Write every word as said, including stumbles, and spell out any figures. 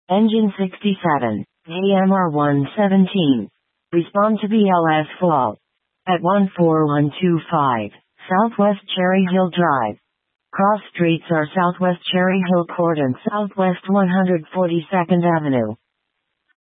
Engine sixty-seven, A M R one seventeen. Respond to B L S fault. At one four one two five, Southwest Cherry Hill Drive. Cross streets are Southwest Cherry Hill Court and Southwest one hundred forty-second Avenue.